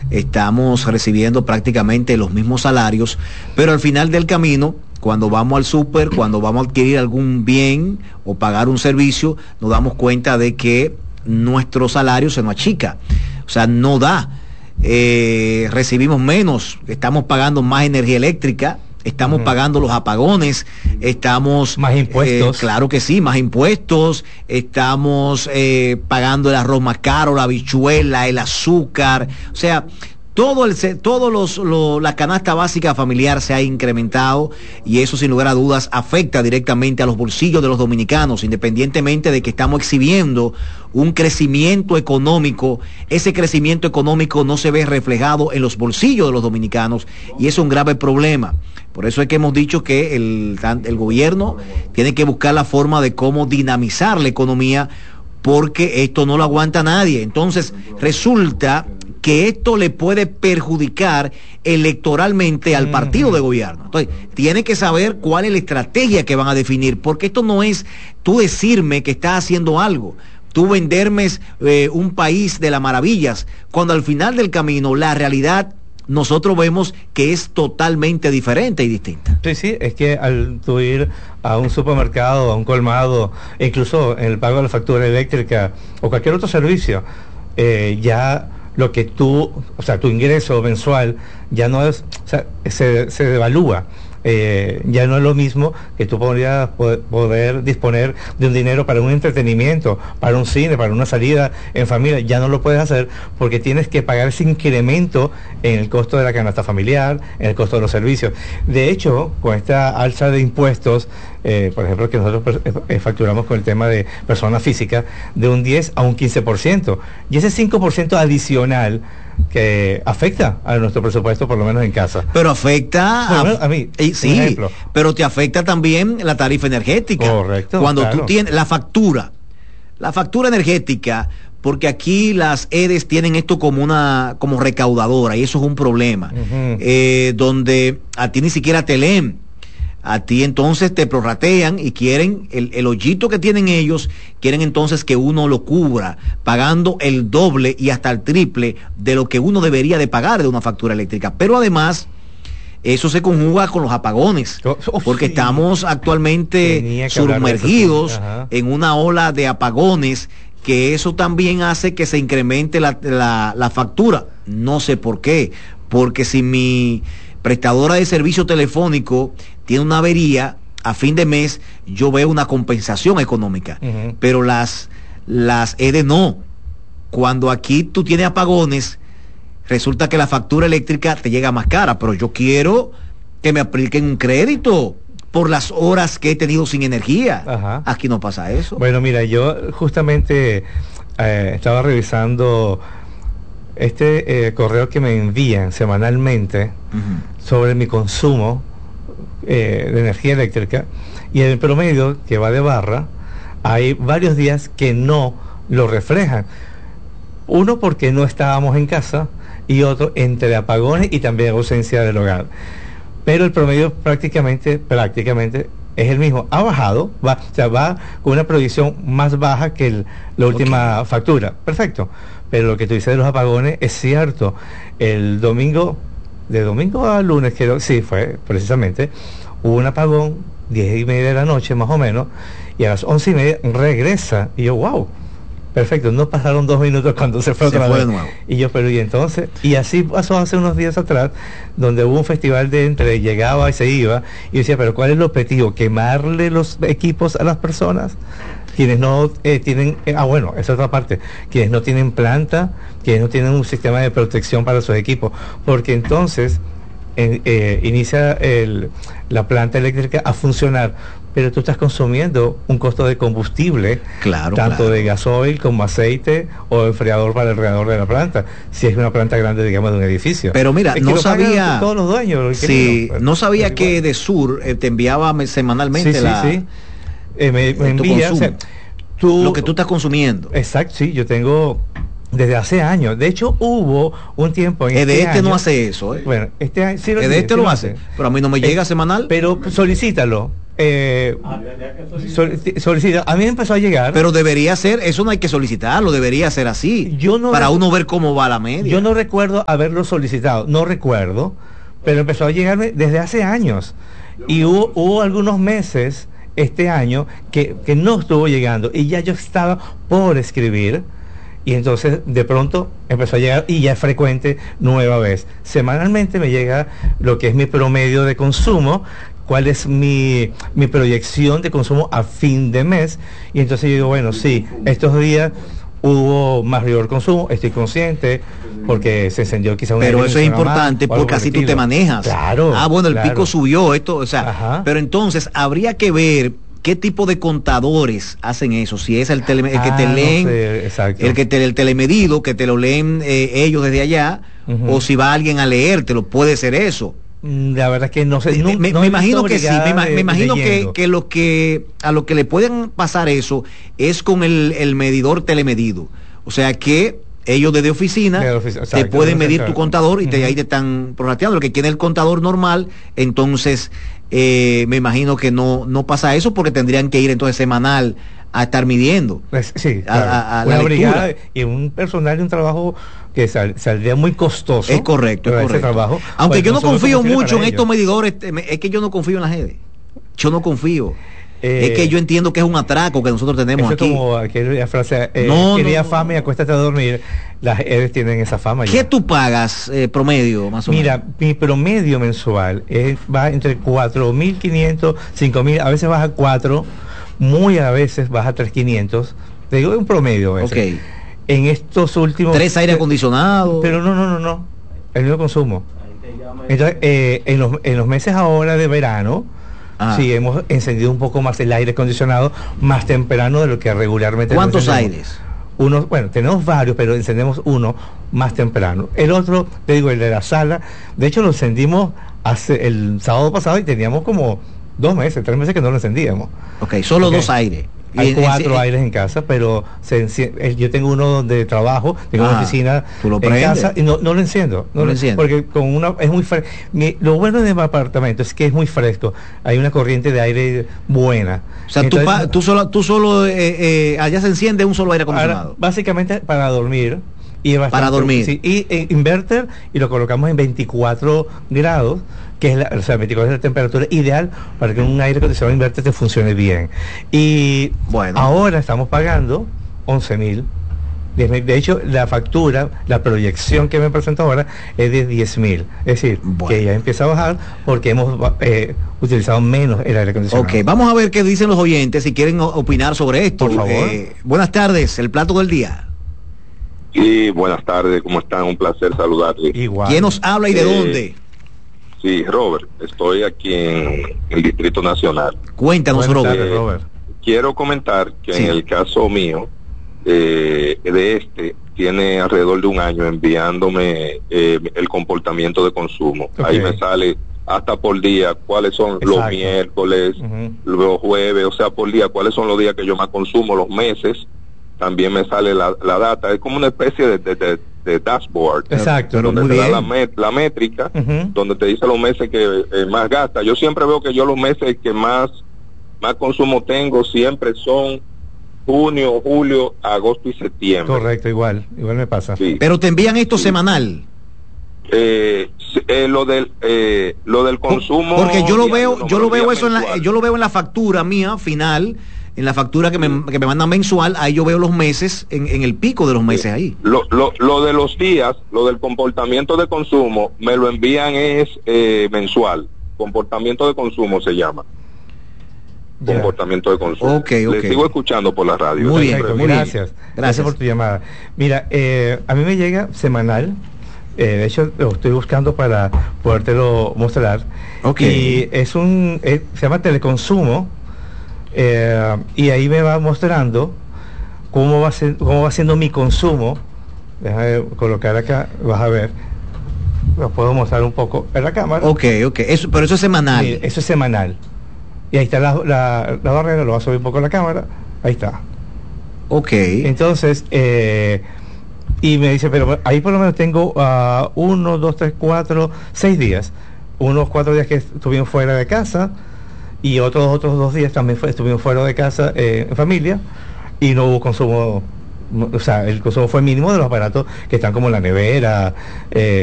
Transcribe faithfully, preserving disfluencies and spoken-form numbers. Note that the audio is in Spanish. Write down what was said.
estamos recibiendo prácticamente los mismos salarios, pero al final del camino, cuando vamos al súper, cuando vamos a adquirir algún bien o pagar un servicio, nos damos cuenta de que nuestro salario se nos achica, o sea, no da, eh, recibimos menos, estamos pagando más energía eléctrica, estamos uh-huh. pagando los apagones, estamos... Más impuestos. Eh, claro que sí, más impuestos, estamos eh, pagando el arroz más caro, la habichuela, el azúcar, o sea... Todo el todo los, lo, la canasta básica familiar se ha incrementado y eso sin lugar a dudas afecta directamente a los bolsillos de los dominicanos, independientemente de que estamos exhibiendo un crecimiento económico. Ese crecimiento económico no se ve reflejado en los bolsillos de los dominicanos y es un grave problema. Por eso es que hemos dicho que el, el gobierno tiene que buscar la forma de cómo dinamizar la economía, porque esto no lo aguanta nadie. Entonces resulta que esto le puede perjudicar electoralmente al partido de gobierno. Entonces, tiene que saber cuál es la estrategia que van a definir, porque esto no es tú decirme que estás haciendo algo, tú venderme eh, un país de las maravillas, cuando al final del camino la realidad nosotros vemos que es totalmente diferente y distinta. Sí, sí, es que al tú ir a un supermercado, a un colmado, incluso en el pago de la factura eléctrica o cualquier otro servicio, eh, ya lo que tú, o sea, tu ingreso mensual ya no es, o sea, se, se devalúa. Eh, ya no es lo mismo que tú podrías poder, poder disponer de un dinero para un entretenimiento, para un cine, para una salida en familia. Ya no lo puedes hacer porque tienes que pagar ese incremento en el costo de la canasta familiar, en el costo de los servicios. De hecho, con esta alza de impuestos, eh, por ejemplo, que nosotros eh, facturamos con el tema de personas físicas, de un diez a un quince por ciento, y ese cinco por ciento adicional que afecta a nuestro presupuesto, por lo menos en casa. Pero afecta bueno, a, a mí, eh, sí, pero te afecta también la tarifa energética. Correcto. Cuando claro. tú tienes la factura, la factura energética, porque aquí las E D Es tienen esto como una como recaudadora y eso es un problema, uh-huh. eh, donde a ti ni siquiera te leen. A ti entonces te prorratean y quieren el, el hoyito que tienen ellos, quieren entonces que uno lo cubra, pagando el doble y hasta el triple de lo que uno debería de pagar de una factura eléctrica. Pero además, eso se conjuga con los apagones, oh, oh, porque sí. estamos actualmente sumergidos en una ola de apagones, que eso también hace que se incremente la, la, la factura. No sé por qué, porque si mi prestadora de servicio telefónico tiene una avería, a fin de mes yo veo una compensación económica, uh-huh. pero las, las E D E no. Cuando aquí tú tienes apagones, resulta que la factura eléctrica te llega más cara, pero yo quiero que me apliquen un crédito por las horas que he tenido sin energía. Ajá. Aquí no pasa eso. Bueno, mira, yo justamente eh, estaba revisando este eh, correo que me envían semanalmente uh-huh. sobre mi consumo eh, de energía eléctrica, y en el promedio que va de barra hay varios días que no lo reflejan. Uno porque no estábamos en casa y otro entre apagones y también ausencia del hogar. Pero el promedio prácticamente, prácticamente es el mismo. Ha bajado, va, o sea, va con una proyección más baja que el, la última okay. factura. Perfecto. Pero lo que tú dices de los apagones es cierto. El domingo, de domingo a lunes, creo, sí, fue precisamente, hubo un apagón, diez y media de la noche más o menos, y a las once y media regresa. Y yo, wow, perfecto, no pasaron dos minutos cuando se fue otra se fue vez. De nuevo. Y yo, pero y entonces, y así pasó hace unos días atrás, donde hubo un festival de entre llegaba y se iba, y yo decía, pero ¿cuál es el objetivo? ¿Quemarle los equipos a las personas? Quienes no eh, tienen, eh, ah bueno, esa es otra parte, quienes no tienen planta, quienes no tienen un sistema de protección para sus equipos, porque entonces eh, eh, inicia el, la planta eléctrica a funcionar, pero tú estás consumiendo un costo de combustible, claro, tanto claro. de gasoil como aceite o enfriador para el alrededor de la planta, si es una planta grande, digamos, de un edificio. Pero mira, es no sabía, todos los dueños, sí, no sabía que Edesur eh, te enviaba semanalmente sí, la... Sí, sí. Eh, me, me envía, o sea, tú, lo que tú estás consumiendo. Exacto, sí, yo tengo desde hace años. De hecho, hubo un tiempo en este, este este año, no hace eso, ¿eh? Bueno, este año sí lo, este sí lo lo hace, hace, pero a mí no me llega eh, semanal. Pero solicítalo. eh, solicita. A mí empezó a llegar. Pero debería ser, eso no hay que solicitarlo, debería ser así. Yo no para uno ver cómo va la media. Yo no recuerdo haberlo solicitado, no recuerdo, pero empezó a llegarme desde hace años. Y hubo, hubo algunos meses este año que, que no estuvo llegando y ya yo estaba por escribir. Y entonces de pronto empezó a llegar y ya es frecuente nueva vez. Semanalmente me llega lo que es mi promedio de consumo, cuál es mi, mi proyección de consumo a fin de mes. Y entonces yo digo, bueno, sí, estos días hubo más mayor consumo, estoy consciente, porque se encendió quizá una... Pero eso es importante más, porque así tú te manejas. Claro. Ah, bueno, el claro. pico subió, esto, o sea, Ajá. Pero entonces habría que ver qué tipo de contadores hacen eso, si es el, tele, el que ah, te leen, no sé, exacto. el que te, el telemedido, que te lo leen eh, ellos desde allá, uh-huh. O si va alguien a leértelo, puede ser eso. La verdad es que no sé. Me, no, me, no me imagino que sí, me, de, me imagino que, que lo que a lo que le pueden pasar eso es con el, el medidor telemedido. O sea que ellos desde oficina de ofici- exacto, te pueden medir tu contador y te, uh-huh. ahí te están prorrateando. Lo que tiene el contador normal, entonces eh, me imagino que no, no pasa eso porque tendrían que ir entonces semanal a estar midiendo. Pues, sí, a, claro. a, a una la brigada lectura. Y un personal de un trabajo que sal, saldría muy costoso. Es correcto, es correcto. Trabajo, aunque pues yo no confío mucho en ellos. estos medidores, es que yo no confío en la G E D. Yo no confío. Eh, es que yo entiendo que es un atraco que nosotros tenemos eso aquí. Es como aquella frase, eh, no, quería no, fama y acuéstate a dormir. Las E D S tienen esa fama. ¿Qué ya. tú pagas eh, promedio, más o Mira, menos? Mira, mi promedio mensual es, va entre cuatro mil quinientos, cinco mil, a veces baja cuatro, muy a veces baja tres mil quinientos. Te digo, es un promedio a veces. Okay. En estos últimos... Tres aire acondicionados. Pero no, no, no, no. El mismo consumo. Entonces, eh, en, los, en los meses ahora de verano, ah. sí, hemos encendido un poco más el aire acondicionado, más temprano de lo que regularmente. ¿Cuántos aires? Uno, bueno, tenemos varios, pero encendemos uno más temprano. El otro, te digo, el de la sala, de hecho lo encendimos hace el sábado pasado y teníamos como dos meses, tres meses que no lo encendíamos. Ok, solo okay. dos aires. Hay y, cuatro en, aires en casa, pero se enciende, yo tengo uno donde trabajo, tengo ah, una oficina en prendes? casa y no, no lo enciendo, no, no lo enciendo, porque con una es muy fresco. Lo bueno de mi apartamento es que es muy fresco, hay una corriente de aire buena. O sea, Entonces, tú, pa, tú solo, tú solo eh, eh, allá se enciende un solo aire acondicionado. Básicamente para dormir. Y bastante, para dormir. Sí, y eh, inverter y lo colocamos en veinticuatro grados, que es la, o sea, veinticuatro es la temperatura ideal para que un aire acondicionado inverter te funcione bien. Y bueno, ahora estamos pagando once mil. De hecho, la factura, la proyección que me presento ahora es de diez mil. Es decir, bueno. que ya empieza a bajar porque hemos eh, utilizado menos el aire acondicionado. Ok, vamos a ver qué dicen los oyentes si quieren opinar sobre esto. Por favor. Eh, buenas tardes, el plato del día. Sí, buenas tardes, ¿cómo están? Un placer saludarles. Igual. ¿Quién nos habla y de eh, dónde? Sí, Robert, estoy aquí en el Distrito Nacional. Cuéntanos, buenas Robert. Tardes, Robert. Quiero comentar que sí. en el caso mío, eh, de este, tiene alrededor de un año enviándome eh, el comportamiento de consumo. Okay. Ahí me sale hasta por día cuáles son Exacto. los miércoles, uh-huh. los jueves, o sea, por día, cuáles son los días que yo más consumo, los meses. También me sale la, la data, es como una especie de, de, de, de dashboard. Exacto, donde muy te bien. da la, met, la métrica, uh-huh. donde te dice los meses que eh, más gasta. Yo siempre veo que yo los meses que más, más consumo tengo siempre son junio, julio, agosto y septiembre. Correcto, igual, igual me pasa. Sí. Pero te envían esto sí. semanal. Eh, eh, lo del eh, lo del consumo. Porque yo lo veo, yo lo veo eso en la, yo lo veo en la factura mía final. En la factura que me, que me mandan mensual, ahí yo veo los meses, en, en el pico de los meses ahí. Lo, lo, lo de los días, lo del comportamiento de consumo, me lo envían es eh, mensual. Comportamiento de consumo se llama. Yeah. Comportamiento de consumo. Okay, okay. Les sigo escuchando por la radio. Muy bien, muy gracias. bien. Gracias. Gracias por tu llamada. Mira, eh, a mí me llega semanal. Eh, de hecho, lo estoy buscando para podértelo mostrar. Okay. Y es un, eh, se llama teleconsumo. Eh, y ahí me va mostrando cómo va, ser, cómo va siendo mi consumo. Déjame colocar acá, vas a ver, lo puedo mostrar un poco en la cámara. Ok, ok, eso, pero eso es semanal. Sí, eso es semanal. Y ahí está la, la, la barrera, lo voy a subir un poco en la cámara, ahí está. Ok. Entonces, eh, y me dice, pero ahí por lo menos tengo uh, uno, dos, tres, cuatro, seis días. Unos cuatro días que estuvimos fuera de casa. y otros otros dos días también fue, estuvimos fuera de casa eh, en familia y no hubo consumo, o sea, el consumo fue mínimo de los aparatos que están como la nevera, eh,